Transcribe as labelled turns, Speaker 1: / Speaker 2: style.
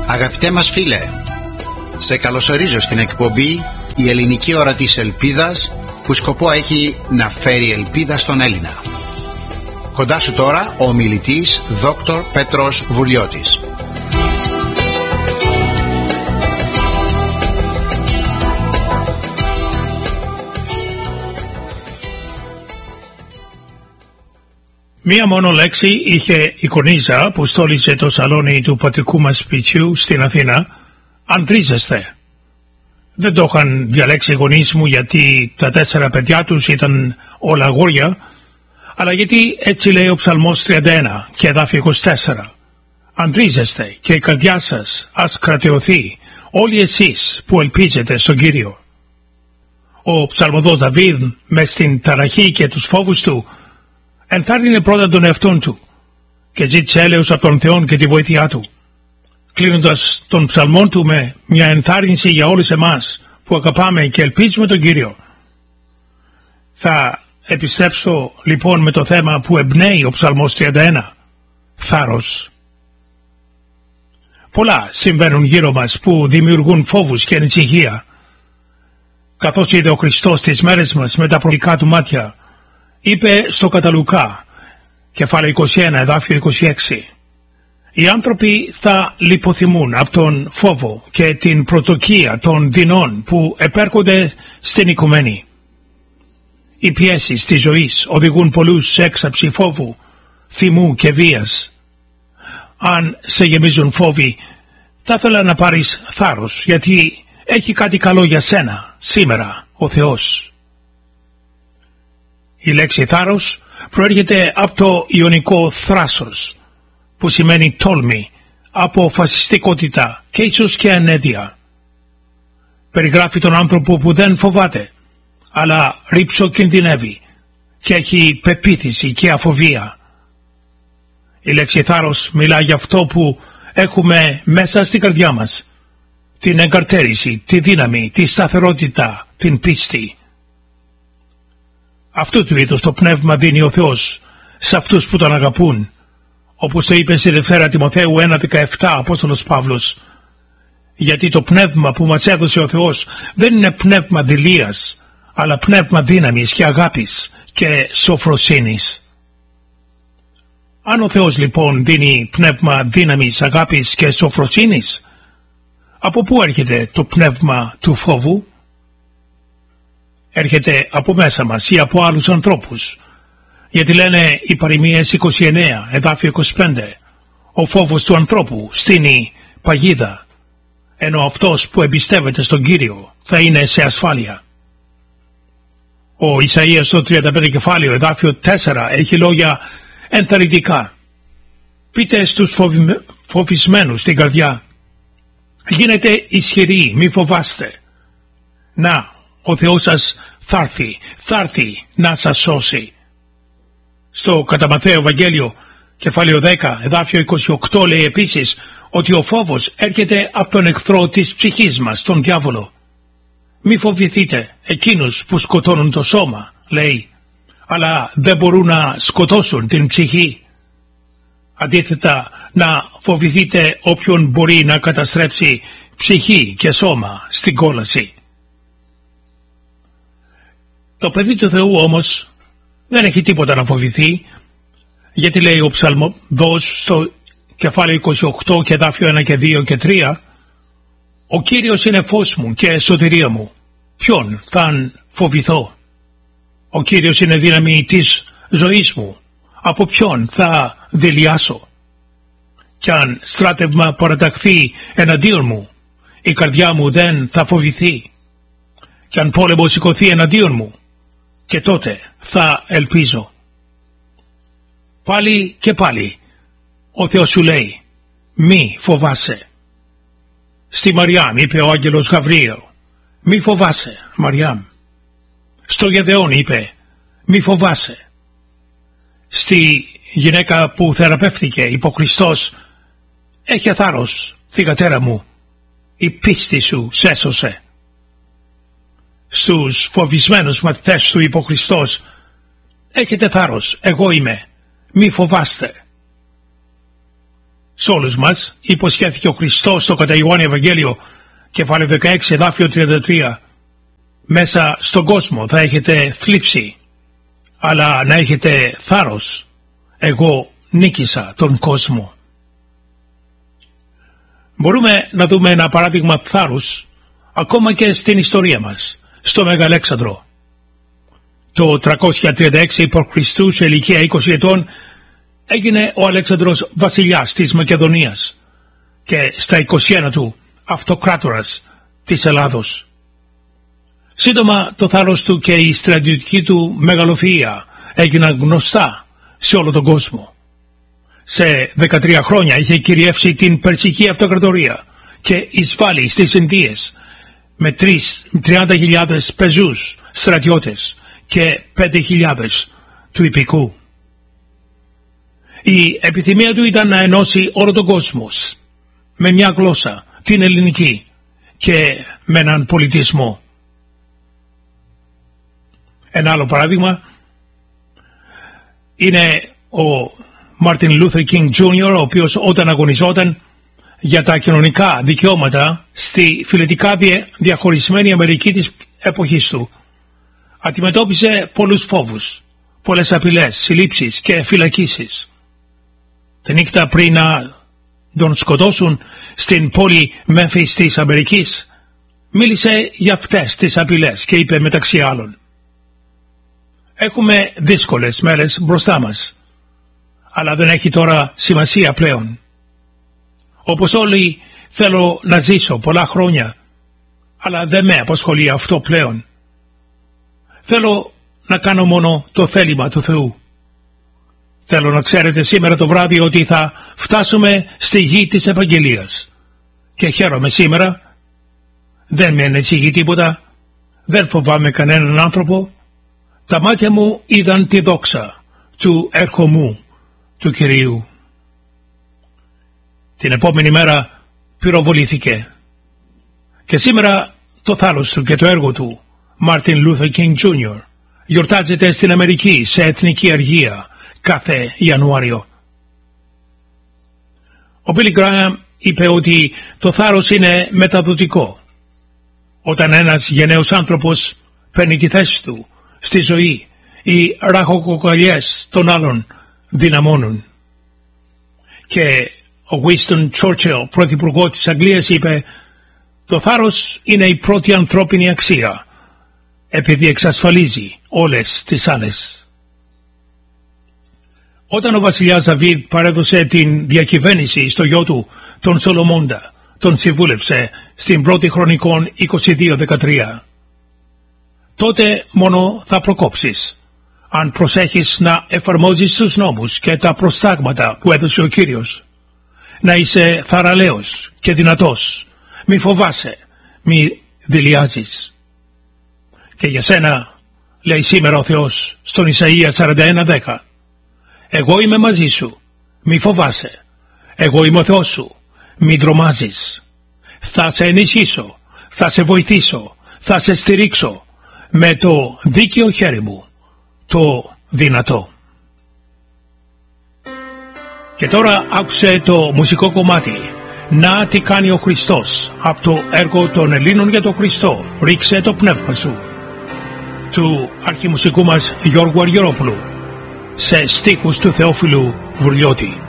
Speaker 1: Αγαπητέ μας φίλε, σε καλωσορίζω στην εκπομπή «Η ελληνική ώρα της ελπίδας», που σκοπό έχει να φέρει ελπίδα στον Έλληνα. Κοντά σου τώρα ο ομιλητής Δόκτωρ Πέτρος Βουλιώτης.
Speaker 2: Μία μόνο λέξη είχε η κορνίζα που στόλιζε το σαλόνι του πατρικού μας σπιτιού στην Αθήνα: «Αντρίζεστε». Δεν το είχαν διαλέξει οι γονείς μου γιατί τα 4 παιδιά τους ήταν όλα αγόρια, αλλά γιατί έτσι λέει ο Ψαλμός 31 και εδάφιο 24. «Αντρίζεστε και η καρδιά σας ας κρατεωθεί, όλοι εσείς που ελπίζετε στον Κύριο». Ο ψαλμοδός Δαβίδ, μες στην ταραχή και τους φόβους του, ενθάρρυνε πρώτα τον εαυτόν του και ζήτησε έλεος από τον Θεό και τη βοήθειά του, κλείνοντας τον ψαλμόν του με μια ενθάρρυνση για όλους εμάς που αγαπάμε και ελπίζουμε τον Κύριο. Θα επιστρέψω λοιπόν με το θέμα που εμπνέει ο Ψαλμός 31, θάρρος. Πολλά συμβαίνουν γύρω μας που δημιουργούν φόβους και ανησυχία. Καθώς είδε ο Χριστός τις μέρες μας με τα προφητικά του μάτια, είπε στο κατά Λουκά, κεφάλαιο 21, εδάφιο 26, «Οι άνθρωποι θα λιποθυμούν από τον φόβο και την πρωτοκία των δεινών που επέρχονται στην οικουμένη». Οι πιέσεις της ζωής οδηγούν πολλούς σε έξαψη φόβου, θυμού και βίας. Αν σε γεμίζουν φόβοι, θα ήθελα να πάρεις θάρρος, γιατί έχει κάτι καλό για σένα σήμερα ο Θεός. Η λέξη θάρρος προέρχεται από το ιωνικό θράσος, που σημαίνει τόλμη, αποφασιστικότητα και ίσως και ανέδεια. Περιγράφει τον άνθρωπο που δεν φοβάται, αλλά ρυψοκινδυνεύει και έχει πεποίθηση και αφοβία. Η λέξη θάρρος μιλά για αυτό που έχουμε μέσα στην καρδιά μας: την εγκαρτέρηση, τη δύναμη, τη σταθερότητα, την πίστη. Αυτού του είδους το πνεύμα δίνει ο Θεός σε αυτούς που τον αγαπούν, όπως το είπε στη Δευτέρα Τιμοθέου 1:17 Απόστολος Παύλος. Γιατί το πνεύμα που μας έδωσε ο Θεός δεν είναι πνεύμα δειλίας, αλλά πνεύμα δύναμης και αγάπης και σοφροσύνης. Αν ο Θεός λοιπόν δίνει πνεύμα δύναμης, αγάπης και σοφροσύνης, από πού έρχεται το πνεύμα του φόβου? Έρχεται από μέσα μας ή από άλλους ανθρώπους. Γιατί λένε οι παροιμίες 29, εδάφιο 25, «Ο φόβος του ανθρώπου στείνει παγίδα, ενώ αυτός που εμπιστεύεται στον Κύριο θα είναι σε ασφάλεια». Ο Ισαΐας στο 35 κεφάλαιο, εδάφιο 4, έχει λόγια ενθαρρυντικά. «Πείτε στους φοβισμένους στην καρδιά, γίνετε ισχυροί, μη φοβάστε. Να, ο Θεός σας θα έρθει να σας σώσει». Στο κατά Ματθαίο Ευαγγέλιο, κεφάλαιο 10, εδάφιο 28, λέει επίσης ότι ο φόβος έρχεται από τον εχθρό της ψυχής μας, τον διάβολο. «Μη φοβηθείτε εκείνους που σκοτώνουν το σώμα», λέει, «αλλά δεν μπορούν να σκοτώσουν την ψυχή. Αντίθετα, να φοβηθείτε όποιον μπορεί να καταστρέψει ψυχή και σώμα στην κόλαση». Το παιδί του Θεού όμως δεν έχει τίποτα να φοβηθεί, γιατί λέει ο ψαλμοδός στο κεφάλαιο 28 και εδάφιο 1 και 2 και 3, «Ο Κύριος είναι φως μου και σωτηρία μου, ποιον θα φοβηθώ? Ο Κύριος είναι δύναμη της ζωής μου, από ποιον θα δειλιάσω? Κι αν στράτευμα παραταχθεί εναντίον μου, η καρδιά μου δεν θα φοβηθεί. Κι αν πόλεμο σηκωθεί εναντίον μου, και τότε θα ελπίζω». Πάλι και πάλι ο Θεός σου λέει, «Μη φοβάσαι». Στη Μαριάμ είπε ο άγγελος Γαβριήλ, «Μη φοβάσαι, Μαριάμ». Στο Γεδεών είπε, «Μη φοβάσαι». Στη γυναίκα που θεραπεύθηκε υπό Χριστός, «Έχε θάρρος, θυγατέρα μου, η πίστη σου σέσωσε». Στους φοβισμένους μαθητές του υπό Χριστός, «Έχετε θάρρος, εγώ είμαι, μη φοβάστε». σε όλους μας υποσχέθηκε ο Χριστός στο κατά Ιωάννη Ευαγγέλιο κεφάλαιο 16 εδάφιο 33. Μέσα στον κόσμο θα έχετε θλίψη, αλλά να έχετε θάρρος. Εγώ νίκησα τον κόσμο. Μπορούμε να δούμε ένα παράδειγμα θάρρους ακόμα και στην ιστορία μας, στο Μεγαλέξανδρο. Το 336 π.Χ. σε ηλικία 20 ετών έγινε ο Αλέξανδρος βασιλιάς της Μακεδονίας και στα 21 του αυτοκράτορας της Ελλάδος. Σύντομα το θάρρος του και η στρατιωτική του μεγαλοφυΐα έγιναν γνωστά σε όλο τον κόσμο. Σε 13 χρόνια είχε κυριεύσει την Περσική Αυτοκρατορία και εισβάλει στις Ινδίες με 30.000 πεζούς στρατιώτες και 5.000 του υπηκού. Η επιθυμία του ήταν να ενώσει όλο τον κόσμο με μια γλώσσα, την ελληνική, και με έναν πολιτισμό. Ένα άλλο παράδειγμα είναι ο Μάρτιν Λούθερ Κίνγκ Τζούνιορ, ο οποίος όταν αγωνιζόταν για τα κοινωνικά δικαιώματα στη φιλετικά διαχωρισμένη Αμερική της εποχής του, αντιμετώπιζε πολλούς φόβους, πολλές απειλές, συλλήψεις και φυλακίσεις. Τη νύχτα πριν να τον σκοτώσουν στην πόλη Μέμφις της Αμερικής, μίλησε για αυτές τις απειλές και είπε μεταξύ άλλων: «Έχουμε δύσκολες μέρες μπροστά μας, αλλά δεν έχει τώρα σημασία πλέον. Όπως όλοι θέλω να ζήσω πολλά χρόνια, αλλά δεν με απασχολεί αυτό πλέον. Θέλω να κάνω μόνο το θέλημα του Θεού. Θέλω να ξέρετε σήμερα το βράδυ ότι θα φτάσουμε στη γη της Ευαγγελίας. Και χαίρομαι σήμερα. Δεν με ανησυχεί τίποτα. Δεν φοβάμαι κανέναν άνθρωπο. Τα μάτια μου είδαν τη δόξα του έρχομου του Κυρίου». Την επόμενη μέρα πυροβολήθηκε. Και σήμερα το θάρρος του και το έργο του, Μάρτιν Λούθερ Κίνγκ Τζούνιορ, γιορτάζεται στην Αμερική σε εθνική αργία κάθε Ιανουάριο. Ο Μπίλι Γκράαμ είπε ότι το θάρρος είναι μεταδοτικό. Όταν ένας γενναίος άνθρωπος παίρνει τη θέση του στη ζωή, οι ραχοκοκαλιές των άλλων δυναμώνουν. Και ο Winston Churchill, πρωθυπουργός της Αγγλίας, είπε: «Το θάρρος είναι η πρώτη ανθρώπινη αξία, επειδή εξασφαλίζει όλες τις άλλες». Όταν ο βασιλιάς Δαβίδ παρέδωσε την διακυβέρνηση στο γιο του, τον Σολομώντα, τον συμβούλευσε στην 1η Χρονικών 22:13. «Τότε μόνο θα προκόψεις, αν προσέχεις να εφαρμόζεις τους νόμους και τα προστάγματα που έδωσε ο Κύριος. Να είσαι θαραλέος και δυνατός, μη φοβάσαι, μη δειλιάζεις». Και για σένα λέει σήμερα ο Θεός στον Ισαΐα 41:10: «Εγώ είμαι μαζί σου, μη φοβάσαι. Εγώ είμαι ο Θεός σου, μη τρομάζεις. Θα σε ενισχύσω, θα σε βοηθήσω, θα σε στηρίξω με το δίκαιο χέρι μου, το δυνατό». Και τώρα άκουσε το μουσικό κομμάτι «Να τι κάνει ο Χριστός» από το έργο των Ελλήνων για τον Χριστό, «Ρίξε το πνεύμα σου», του αρχιμουσικού μας Γιώργου Αργυρόπουλου, σε στίχους του Θεόφιλου Βουρλιώτη.